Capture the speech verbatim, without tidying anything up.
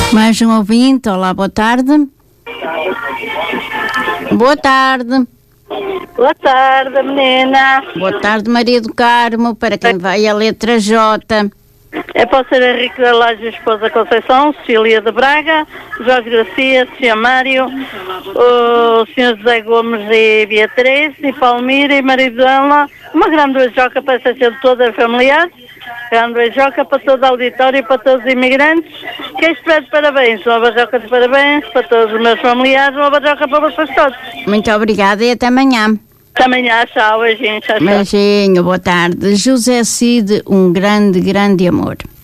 Mais um ouvinte, olá, boa tarde. Boa tarde. Boa tarde, menina. Boa tarde, Maria do Carmo, para quem vai a letra J. É para o senhor Henrique da Laje, esposa Conceição, Cecília de Braga, Jorge Garcia, senhor Mário, o senhor José Gomes e Beatriz, e Palmira e Maridela. Uma grande beijoca para essa gente toda familiar, grande beijoca para todo o auditório e para todos os imigrantes. Quem estiver de parabéns, uma beijoca de parabéns para todos os meus familiares, uma beijoca para vocês todos. Muito obrigada e até amanhã. Até amanhã, tchau, beijinho, tchau, tchau. Beijinho, boa tarde. José Cid, um grande, grande amor.